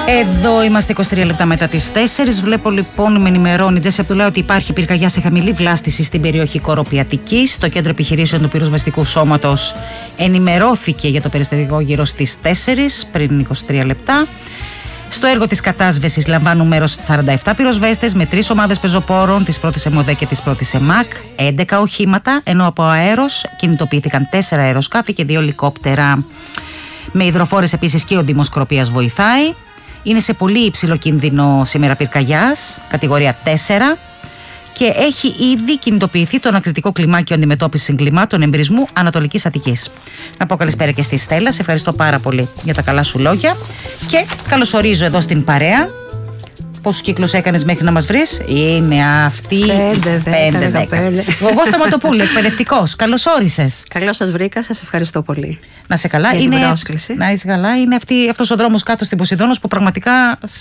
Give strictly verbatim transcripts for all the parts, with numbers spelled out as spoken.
Εδώ είμαστε είκοσι τρία λεπτά μετά τις τέσσερις. Βλέπω λοιπόν, με ενημερώνει η Τζέσι Απτουλά ότι υπάρχει πυρκαγιά σε χαμηλή βλάστηση στην περιοχή Κοροπιατικής. Το κέντρο επιχειρήσεων του πυροσβεστικού σώματος ενημερώθηκε για το περιστατικό γύρω στις τέσσερις πριν είκοσι τρία λεπτά. Στο έργο της κατάσβεσης λαμβάνουν μέρος σαράντα επτά πυροσβέστες με τρεις ομάδες πεζοπόρων της πρώτης ΕΜΟΔΕ και της πρώτης ΕΜΑΚ, έντεκα οχήματα, ενώ από αέρος κινητοποιήθηκαν τέσσερα αεροσκάφη και δύο ελικόπτερα. Με υδροφόρες επίσης και ο Δήμος Σκροπίας βοηθάει. Είναι σε πολύ υψηλό κίνδυνο σήμερα πυρκαγιάς, κατηγορία τέσσερα, και έχει ήδη κινητοποιηθεί το ανακριτικό κλιμάκιο αντιμετώπισης εγκλημάτων εμπρισμού Ανατολικής Αττικής. Να πω καλησπέρα και στη Στέλλα, σε ευχαριστώ πάρα πολύ για τα καλά σου λόγια και καλωσορίζω εδώ στην παρέα. Πόσους κύκλους έκανες μέχρι να μας βρεις? Είναι αυτή πέντε, πέντε, δέκα. Γογό Σταματοπούλου, εκπαιδευτικός. Καλώς όρισες. Καλώς σας βρήκα, σας ευχαριστώ πολύ. Να σε καλά. Για είναι, την πρόσκληση. Να είσαι καλά. Είναι αυτή, αυτός ο δρόμος κάτω στην Ποσειδώνος που πραγματικά,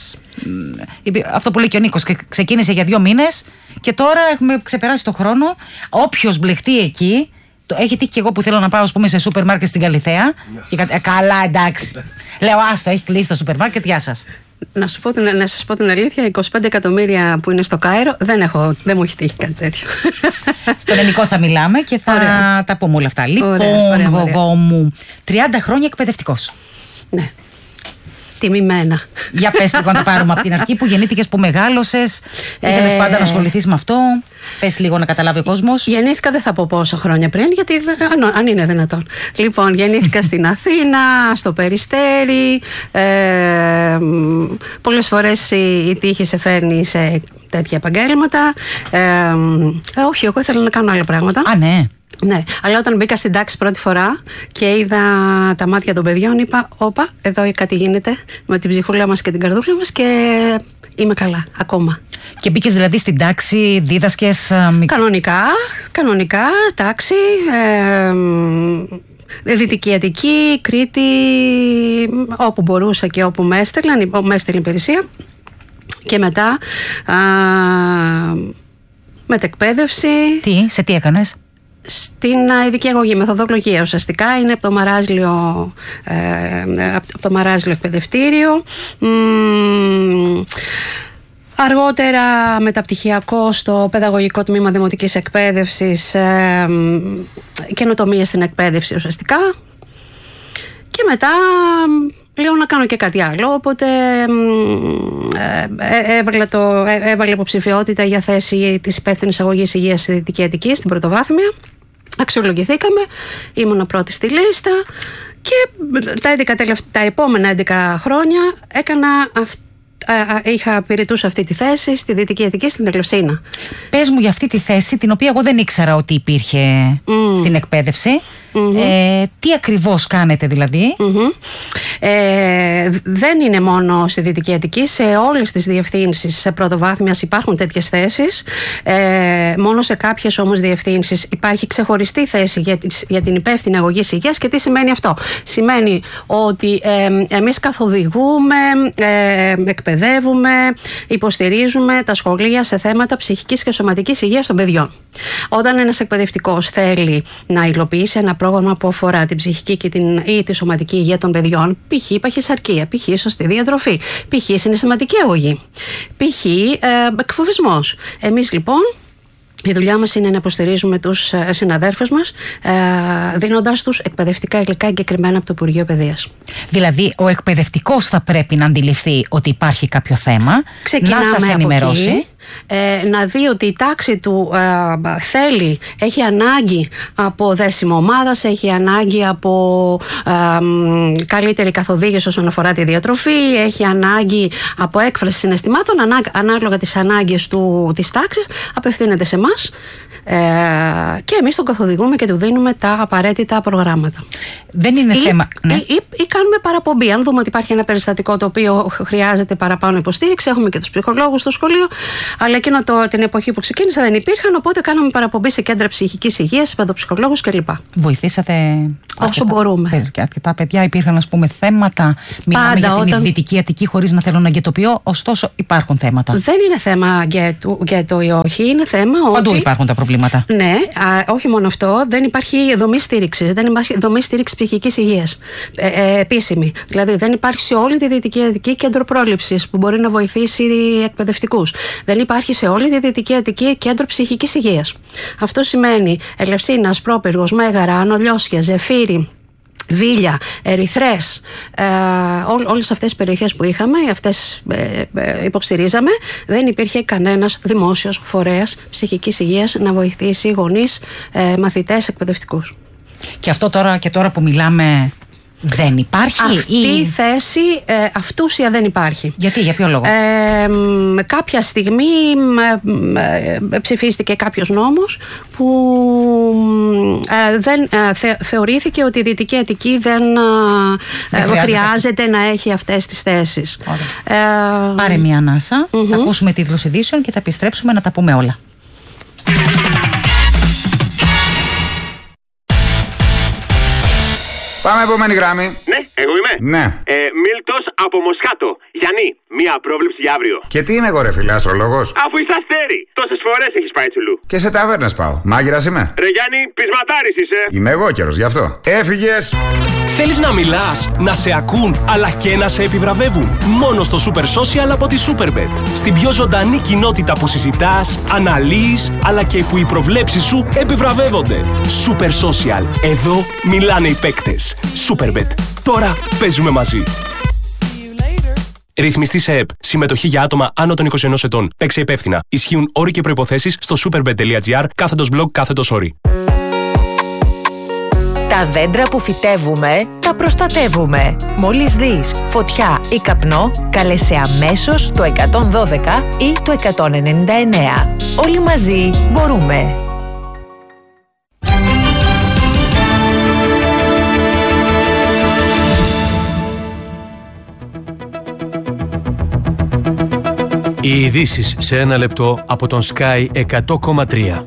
αυτό που λέει και ο Νίκος, ξεκίνησε για δύο μήνες και τώρα έχουμε ξεπεράσει το χρόνο. Όποιος μπλεχτεί εκεί, το έχει τύχει και εγώ που θέλω να πάω, ας πούμε, σε σούπερ μάρκετ στην Καλιθέα. Και, ε, καλά, εντάξει. Λέω, άστο, έχει κλείσει το σούπερ μάρκετ, γεια σας. Να, σου πω την, να σας πω την αλήθεια, είκοσι πέντε εκατομμύρια που είναι στο Κάιρο δεν, έχω, δεν μου έχει τύχει κάτι τέτοιο. Στον ελληνικό θα μιλάμε και θα ωραία. τα πούμε όλα αυτά. Λοιπόν, Γογό μου, τριάντα χρόνια εκπαιδευτικός. Ναι. Τιμημένα. Για πες λίγο, να το πάρουμε από την αρχή, που γεννήθηκες, που μεγάλωσες, ήθελες ε... πάντα να ασχοληθείς με αυτό. Πες λίγο να καταλάβει ο κόσμος. Γεννήθηκα, δεν θα πω πόσα χρόνια πριν, γιατί αν, αν είναι δυνατόν. Λοιπόν, γεννήθηκα στην Αθήνα, στο Περιστέρι. Ε, πολλές φορές η, η τύχη σε φέρνει σε τέτοια επαγγέλματα. Ε, ε, όχι, εγώ ήθελα να κάνω άλλα πράγματα. Α, ναι. Ναι, αλλά όταν μπήκα στην τάξη πρώτη φορά και είδα τα μάτια των παιδιών, είπα, όπα, εδώ κάτι γίνεται με την ψυχούλα μας και την καρδούλα μας και είμαι καλά ακόμα. Και μπήκες δηλαδή στην τάξη, δίδασκες... Κανονικά, κανονικά, τάξη, ε, Δυτική Αττική, Κρήτη, όπου μπορούσα και όπου με έστελναν, με έστελνε υπηρεσία. Και μετά α, μετεκπαίδευση. Τι, σε τι έκανες? Στην ειδική αγωγή, μεθοδολογία ουσιαστικά, είναι από το Μαράζλιο, ε, από το Μαράζλιο εκπαιδευτήριο. Μ, αργότερα μεταπτυχιακό στο παιδαγωγικό τμήμα δημοτικής εκπαίδευσης, ε, καινοτομία στην εκπαίδευση ουσιαστικά. Και μετά λέω να κάνω και κάτι άλλο, οπότε ε, έβαλε, το, έβαλε υποψηφιότητα για θέση της υπεύθυνης αγωγής υγείας στη Δυτική Αττική, στην πρωτοβάθμια. Αξιολογηθήκαμε, ήμουνα πρώτη στη λίστα και τα, έντεκα, τα επόμενα έντεκα χρόνια έκανα αυτή. Είχα πυρητούς αυτή τη θέση στη Δυτική Αττική, στην Ελευσίνα. Πες μου για αυτή τη θέση, την οποία εγώ δεν ήξερα ότι υπήρχε mm. στην εκπαίδευση. Mm-hmm. Ε, τι ακριβώς κάνετε δηλαδή? Mm-hmm. Ε, δεν είναι μόνο στη Δυτική Αττική, σε όλες τις διευθύνσεις σε πρωτοβάθμιας υπάρχουν τέτοιες θέσεις. Ε, μόνο σε κάποιες όμως διευθύνσεις υπάρχει ξεχωριστή θέση για, για την υπεύθυνη αγωγής υγείας. Και τι σημαίνει αυτό? Σημαίνει ότι ε, εμείς καθοδηγούμε, ε, εκπαιδεύουμε, υποστηρίζουμε τα σχολεία σε θέματα ψυχικής και σωματικής υγείας των παιδιών. Όταν ένας εκπαιδευτικός θέλει να υλοποιήσει ένα πρόγραμμα που αφορά την ψυχική και την, ή τη σωματική υγεία των παιδιών, π.χ. παχυσαρκία, π.χ. σωστή διατροφή, π.χ. συναισθηματική αγωγή, π.χ. ε, εκφοβισμός. Εμείς λοιπόν, η δουλειά μας είναι να υποστηρίζουμε τους συναδέρφους μας, ε, δίνοντας τους εκπαιδευτικά υλικά εγκεκριμένα από το Υπουργείο Παιδείας. Δηλαδή, ο εκπαιδευτικός θα πρέπει να αντιληφθεί ότι υπάρχει κάποιο θέμα, ξεκινάμε να σας ενημερώσει. Από εκεί, ε, να δει ότι η τάξη του ε, θέλει, έχει ανάγκη από δέσιμο ομάδας, έχει ανάγκη από ε, καλύτερη καθοδήγηση όσον αφορά τη διατροφή, έχει ανάγκη από έκφραση συναισθημάτων, ανά, ανάλογα τις ανάγκες του, της τάξης, απευθύνεται σε εμάς. Ε, και εμείς τον καθοδηγούμε και του δίνουμε τα απαραίτητα προγράμματα. Δεν είναι ή, θέμα. Ναι. Ή, ή, ή κάνουμε παραπομπή. Αν δούμε ότι υπάρχει ένα περιστατικό το οποίο χρειάζεται παραπάνω υποστήριξη, έχουμε και τους ψυχολόγους στο σχολείο. Αλλά εκείνο το, την εποχή που ξεκίνησα δεν υπήρχαν, οπότε κάναμε παραπομπή σε κέντρα ψυχικής υγείας, παιδοψυχολόγους κλπ. Βοηθήσατε όσο αρκετά, μπορούμε. Και αρκετά παιδιά, υπήρχαν ας πούμε θέματα. Μιλάμε Πάντα, για την όταν... Δυτική Αττική, χωρίς να θέλω να αγκαιτοποιώ, ωστόσο υπάρχουν θέματα. Δεν είναι θέμα γκέτο ή όχι, είναι θέμα Παντού ότι. Υπάρχουν τα προβλήματα. προβλήματα. Ναι, α, όχι μόνο αυτό, δεν υπάρχει δομή στήριξης, δεν υπάρχει δομή στήριξης ψυχικής υγείας ε, ε, επίσημη. Δηλαδή δεν υπάρχει σε όλη τη Δυτική Αττική κέντρο πρόληψης που μπορεί να βοηθήσει εκπαιδευτικούς. Δεν υπάρχει σε όλη τη Δυτική Αττική κέντρο ψυχικής υγείας. Αυτό σημαίνει Ελευσίνα, Ασπρόπυργος, Μέγαρα, Ανολιώσια, Ζεφύρι, Βίλια, Ερυθρές, ε, ό, όλες αυτές τις περιοχές που είχαμε, αυτές ε, ε, υποστηρίζαμε, δεν υπήρχε κανένας δημόσιος φορέας ψυχικής υγείας να βοηθήσει γονείς, ε, μαθητές, εκπαιδευτικούς. Και αυτό τώρα και τώρα που μιλάμε δεν υπάρχει? Αυτή η ή... θέση ε, αυτούσια δεν υπάρχει. Γιατί, για ποιο λόγο? Ε, κάποια στιγμή ε, ε, ψηφίστηκε κάποιος νόμος που ε, δεν, ε, θε, θεωρήθηκε ότι η Δυτική Αττική δεν, δεν ε, χρειάζεται. χρειάζεται να έχει αυτές τις θέσεις. Ε, Πάρε μια ανάσα, mm-hmm. θα ακούσουμε τίτλους ειδήσεων και θα επιστρέψουμε να τα πούμε όλα. Πάμε επόμενη γράμμη. Ναι, εγώ είμαι. Ναι. Ε, Μίλτος από Μοσχάτο. Γιάννη, μία πρόβλεψη για αύριο. Και τι είμαι εγώ, ρε φίλε, αστρολόγος? Αφού είσαι αστέρι. Τόσες φορές έχεις πάει τσουλού. Και σε ταβέρνες πάω. Μάγειρας είμαι. Ρε Γιάννη, πεισματάρης είσαι. Είμαι εγώ καιρός γι' αυτό. Έφυγες. Θέλεις να μιλάς, να σε ακούν, αλλά και να σε επιβραβεύουν? Μόνο στο Super Social από τη Superbet. Στην πιο ζωντανή κοινότητα που συζητάς, αναλύεις, αλλά και που οι προβλέψεις σου επιβραβεύονται. Super Social. Εδώ μιλάνε οι παίκτες. Superbet. Τώρα παίζουμε μαζί. Ρυθμιστή σε ΕΠ. Συμμετοχή για άτομα άνω των είκοσι ενός ετών. Παίξε υπεύθυνα. Ισχύουν όροι και προϋποθέσεις στο superbet.gr κάθετος blog κάθετος όροι. Τα δέντρα που φυτεύουμε, τα προστατεύουμε. Μόλις δεις φωτιά ή καπνό, κάλεσε αμέσως το εκατόν δώδεκα ή το εκατόν ενενήντα εννέα. Όλοι μαζί μπορούμε. Οι ειδήσεις σε ένα λεπτό από τον Sky εκατό κόμμα τρία.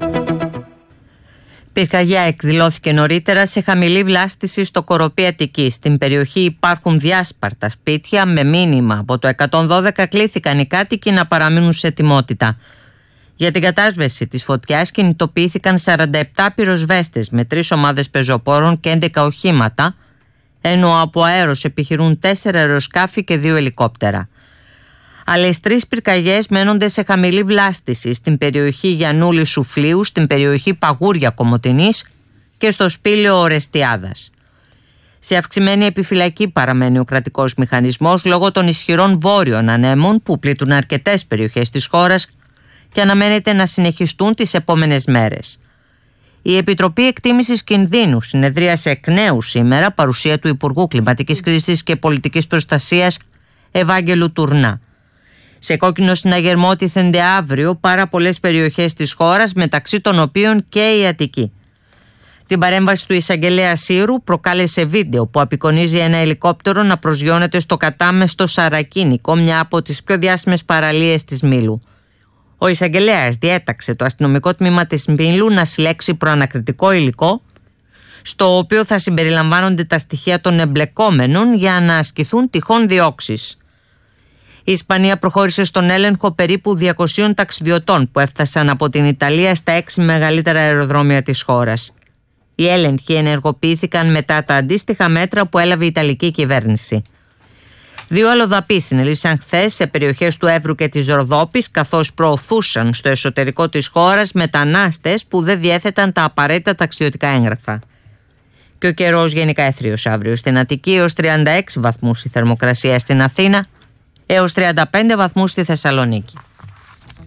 Πυρκαγιά εκδηλώθηκε νωρίτερα σε χαμηλή βλάστηση στο Κοροπή Αττικής. Στην περιοχή υπάρχουν διάσπαρτα σπίτια με μήνυμα. Από το εκατόν δώδεκα κλήθηκαν οι κάτοικοι να παραμείνουν σε ετοιμότητα. Για την κατάσβεση της φωτιάς κινητοποιήθηκαν σαράντα επτά πυροσβέστες με τρεις ομάδες πεζοπόρων και έντεκα οχήματα, ενώ από αέρος επιχειρούν τέσσερα αεροσκάφη και δύο ελικόπτερα. Άλλες τρεις πυρκαγιές μένονται σε χαμηλή βλάστηση στην περιοχή Γιαννούλη Σουφλίου, στην περιοχή Παγούρια Κομοτηνής και στο σπήλαιο Ορεστιάδας. Σε αυξημένη επιφυλακή παραμένει ο κρατικός μηχανισμός λόγω των ισχυρών βόρειων ανέμων που πλήττουν αρκετές περιοχές της χώρας και αναμένεται να συνεχιστούν τις επόμενες μέρες. Η Επιτροπή Εκτίμησης Κινδύνου συνεδρίασε εκ νέου σήμερα, παρουσία του Υπουργού Κλιματικής Κρίσης και Πολιτικής Προστασίας Ευάγγελου Τουρνά. Σε κόκκινο συναγερμό τίθενται αύριο πάρα πολλές περιοχές της χώρας, μεταξύ των οποίων και η Αττική. Την παρέμβαση του εισαγγελέα Σύρου προκάλεσε βίντεο που απεικονίζει ένα ελικόπτερο να προσγειώνεται στο κατάμεστο Σαρακίνικο, μια από τις πιο διάσημες παραλίες της Μήλου. Ο εισαγγελέας διέταξε το αστυνομικό τμήμα της Μήλου να συλλέξει προανακριτικό υλικό, στο οποίο θα συμπεριλαμβάνονται τα στοιχεία των εμπλεκόμενων για να ασκηθούν τυχόν διώξεις. Η Ισπανία προχώρησε στον έλεγχο περίπου διακοσίων ταξιδιωτών που έφτασαν από την Ιταλία στα έξι μεγαλύτερα αεροδρόμια της χώρας. Οι έλεγχοι ενεργοποιήθηκαν μετά τα αντίστοιχα μέτρα που έλαβε η Ιταλική κυβέρνηση. Δύο αλλοδαποί συνελήφθησαν χθες σε περιοχές του Εύρου και της Ροδόπης, καθώς προωθούσαν στο εσωτερικό της χώρας μετανάστες που δεν διέθεταν τα απαραίτητα ταξιδιωτικά έγγραφα. Και ο καιρός γενικά αιθρίος αύριο στην Αττική, έως τριάντα έξι βαθμούς η θερμοκρασία στην Αθήνα, έως τριάντα πέντε βαθμούς στη Θεσσαλονίκη.